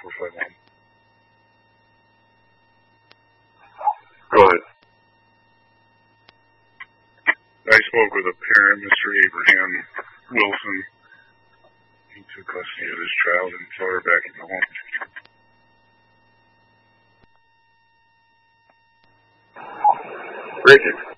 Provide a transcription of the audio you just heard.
451. Go ahead. I spoke with a parent, Mr. Abraham Wilson. He took custody of his child and brought her back in the home. Richard.